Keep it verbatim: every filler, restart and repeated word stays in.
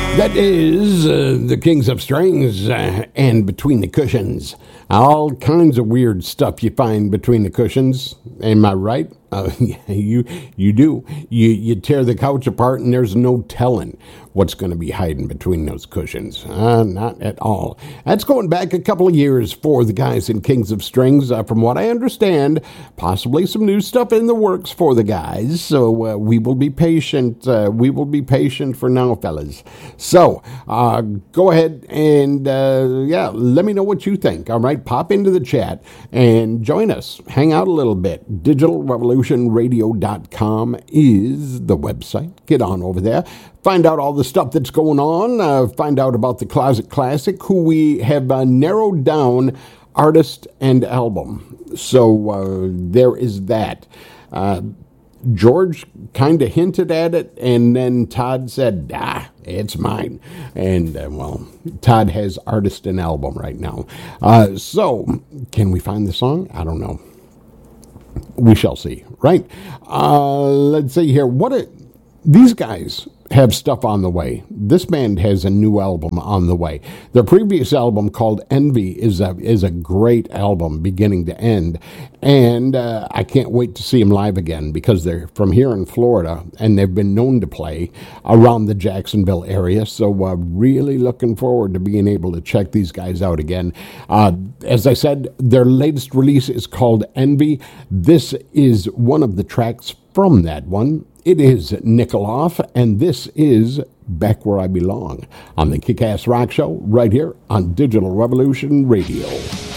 That is uh, the Kings of Strings uh, and Between the Cushions. All kinds of weird stuff you find between the cushions. Am I right? Uh, you you do. You you tear the couch apart and there's no telling what's going to be hiding between those cushions. Uh, not at all. That's going back a couple of years for the guys in Kings of Strings. Uh, from what I understand, possibly some new stuff in the works for the guys. So uh, we will be patient. Uh, we will be patient for now, fellas. So uh, go ahead and, uh, yeah, let me know what you think. All right, pop into the chat and join us. Hang out a little bit. digital revolution radio dot com is the website. Get on over there. Find out all the stuff that's going on. Uh, find out about the Closet Classic, who we have uh, narrowed down artist and album. So uh, there is that. Uh, George kind of hinted at it, and then Todd said, ah, it's mine. And, uh, well, Todd has artist and album right now. Uh, so, can we find the song? I don't know. We shall see, right? Uh, let's see here. What are, these guys have stuff on the way. This band has a new album on the way. Their previous album, called Envy, is a is a great album, beginning to end. And uh, I can't wait to see them live again, because they're from here in Florida, and they've been known to play around the Jacksonville area. So uh, really looking forward to being able to check these guys out again. Uh, as I said, their latest release is called Envy. This is one of the tracks from that one. It is Nickel Off, and this is Back Where I Belong on the Kick-Ass Rock Show right here on Digital Revolution Radio.